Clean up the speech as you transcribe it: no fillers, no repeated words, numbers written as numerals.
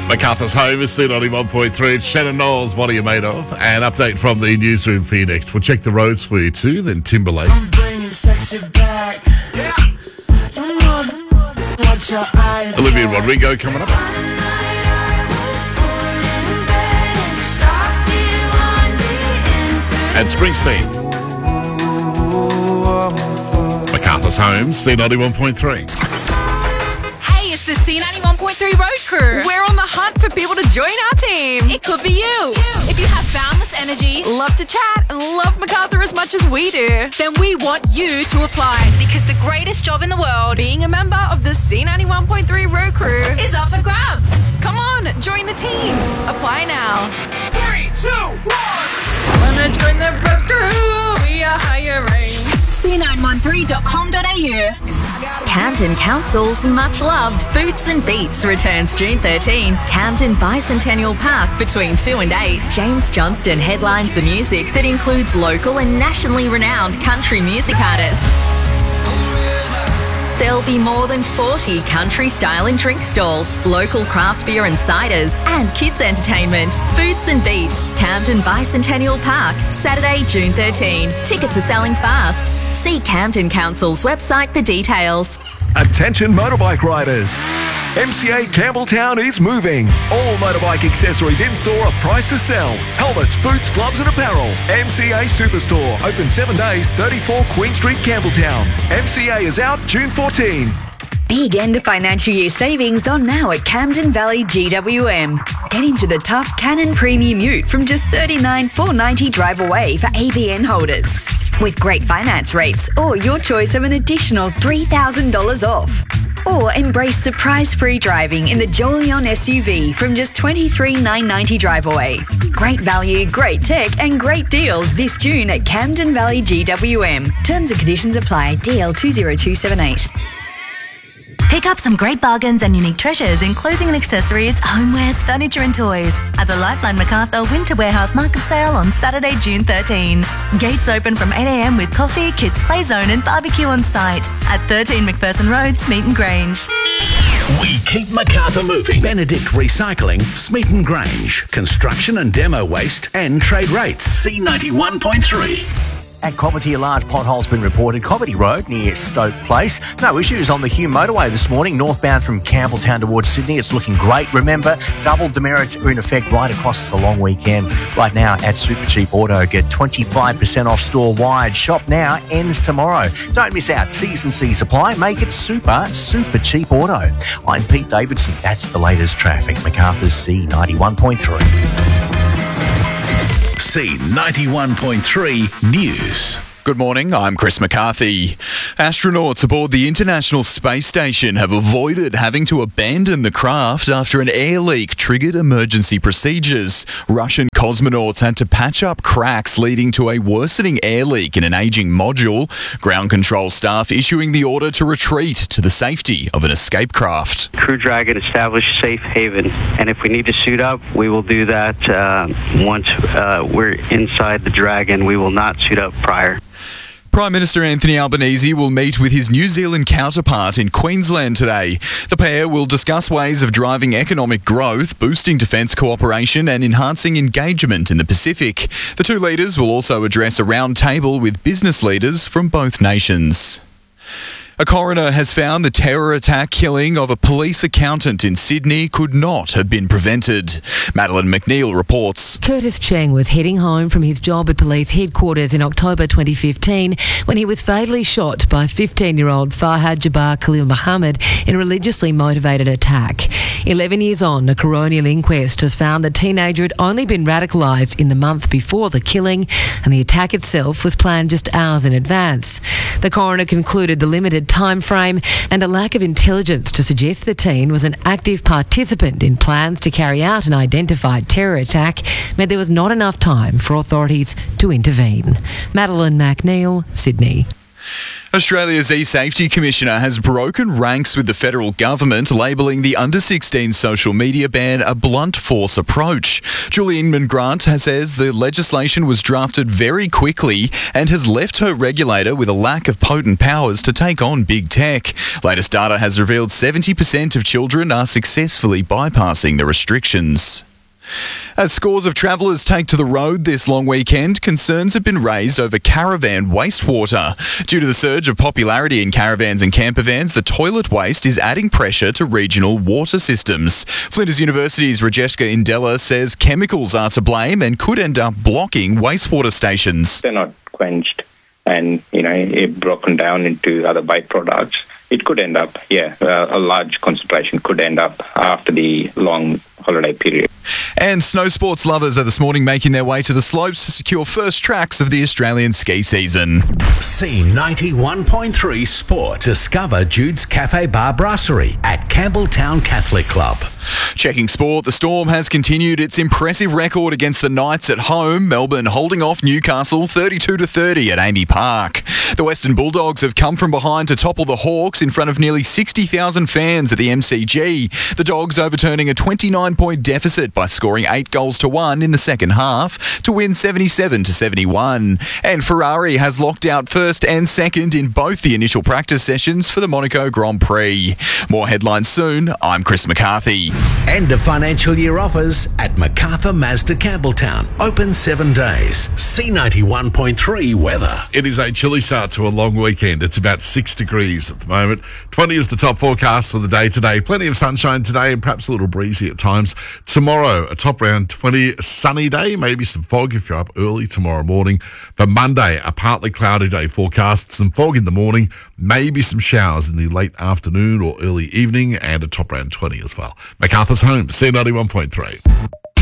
MacArthur's Home is C91.3. It's Shannon Knowles, what are you made of? An update from the newsroom for you next. We'll check the roads for you too, then Timberlake. I'm bringing sexy back. Olivia Rodrigo coming up. And Springsteen. MacArthur's Home, C91.3. It's the C91.3 Road Crew. We're on the hunt for people to join our team. It could be you. If you have boundless energy, love to chat, and love MacArthur as much as we do, then we want you to apply. Because the greatest job in the world, being a member of the C91.3 Road Crew, is up for grabs. Come on, join the team. Apply now. 3, 2, 1. Wanna join the Road Crew? We are hiring. C913.com.au. Camden Council's much-loved Boots and Beats returns June 13. Camden Bicentennial Park between 2 and 8. James Johnston headlines the music that includes local and nationally renowned country music artists. There'll be more than 40 country style and drink stalls, local craft beer and ciders, and kids entertainment. Boots and Beats, Camden Bicentennial Park, Saturday, June 13. Tickets are selling fast. See Camden Council's website for details. Attention motorbike riders. MCA Campbelltown is moving. All motorbike accessories in store are priced to sell. Helmets, boots, gloves and apparel. MCA Superstore. Open 7 days, 34 Queen Street, Campbelltown. MCA is out June 14. Big end of financial year savings on now at Camden Valley GWM. Get into the tough Canon Premium Ute from just $39,490 drive away for ABN holders. With great finance rates or your choice of an additional $3,000 off. Or embrace surprise-free driving in the Jolion SUV from just $23,990 drive away. Great value, great tech and great deals this June at Camden Valley GWM. Terms and conditions apply. DL 20278. Pick up some great bargains and unique treasures in clothing and accessories, homewares, furniture and toys at the Lifeline MacArthur Winter Warehouse Market Sale on Saturday, June 13. Gates open from 8 a.m. with coffee, kids play zone and barbecue on site at 13 McPherson Road, Smeaton Grange. We keep MacArthur moving. Benedict Recycling, Smeaton Grange. Construction and demo waste and trade rates. C91.3. At Coverty, a large pothole's been reported. Coverty Road near Stoke Place. No issues on the Hume motorway this morning. Northbound from Campbelltown towards Sydney. It's looking great. Remember, double demerits are in effect right across the long weekend. Right now at Supercheap Auto, get 25% off store-wide. Shop now, ends tomorrow. Don't miss out. T's and C's apply. Make it super cheap auto. I'm Pete Davidson. That's the latest traffic. MacArthur's C91.3. C91.3 News. Good morning, I'm Chris McCarthy. Astronauts aboard the International Space Station have avoided having to abandon the craft after an air leak triggered emergency procedures. Russian cosmonauts had to patch up cracks leading to a worsening air leak in an aging module. Ground control staff issuing the order to retreat to the safety of an escape craft. Crew Dragon established safe haven, and if we need to suit up, we will do that once we're inside the Dragon. We will not suit up prior. Prime Minister Anthony Albanese will meet with his New Zealand counterpart in Queensland today. The pair will discuss ways of driving economic growth, boosting defence cooperation and enhancing engagement in the Pacific. The two leaders will also address a round table with business leaders from both nations. A coroner has found the terror attack killing of a police accountant in Sydney could not have been prevented. Madeline McNeil reports. Curtis Cheng was heading home from his job at police headquarters in October 2015 when he was fatally shot by 15-year-old Farhad Jabbar Khalil Muhammad in a religiously motivated attack. 11 years on, a coronial inquest has found the teenager had only been radicalised in the month before the killing, and the attack itself was planned just hours in advance. The coroner concluded the limited time frame and a lack of intelligence to suggest the teen was an active participant in plans to carry out an identified terror attack meant there was not enough time for authorities to intervene. Madeline McNeil, Sydney. Australia's e-safety commissioner has broken ranks with the federal government, labelling the under-16 social media ban a blunt force approach. Julie Inman-Grant says the legislation was drafted very quickly and has left her regulator with a lack of potent powers to take on big tech. Latest data has revealed 70% of children are successfully bypassing the restrictions. As scores of travellers take to the road this long weekend, concerns have been raised over caravan wastewater. Due to the surge of popularity in caravans and camper vans, the toilet waste is adding pressure to regional water systems. Flinders University's Rajeska Indela says chemicals are to blame and could end up blocking wastewater stations. They're not quenched and, it broken down into other byproducts. It could end up, a large concentration could end up after the long holiday period. And snow sports lovers are this morning making their way to the slopes to secure first tracks of the Australian ski season. C91.3 Sport. Discover Jude's Cafe Bar Brasserie at Campbelltown Catholic Club. Checking sport, the Storm has continued its impressive record against the Knights at home. Melbourne holding off Newcastle 32-30 at Amy Park. The Western Bulldogs have come from behind to topple the Hawks in front of nearly 60,000 fans at the MCG. The Dogs overturning a 29-point deficit by scoring 8 goals to 1 in the second half to win 77-71. And Ferrari has locked out first and second in both the initial practice sessions for the Monaco Grand Prix. More headlines soon. I'm Chris McCarthy. End of financial year offers at MacArthur Mazda Campbelltown. Open 7 days. C91.3 weather. It is a chilly start to a long weekend. It's about 6 degrees at the moment. 20 is the top forecast for the day today. Plenty of sunshine today and perhaps a little breezy at times. Tomorrow, a top round 20 sunny day, maybe some fog if you're up early tomorrow morning. But Monday, a partly cloudy day forecast, some fog in the morning, maybe some showers in the late afternoon or early evening, and a top round 20 as well. MacArthur's home, C91.3.